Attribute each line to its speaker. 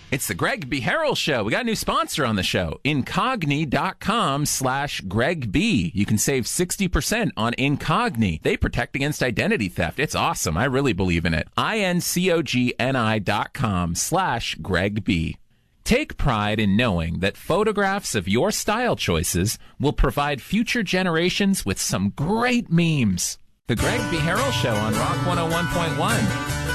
Speaker 1: It's the Greg B. Harrell Show. We got a new sponsor on the show, Incogni.com/Greg B. You can save 60% on Incogni. They protect against identity theft. It's awesome. I really believe in it. Incogni.com/Greg B. Take pride in knowing that photographs of your style choices will provide future generations with some great memes. The Greg B. Harrell Show on Rock 101.1.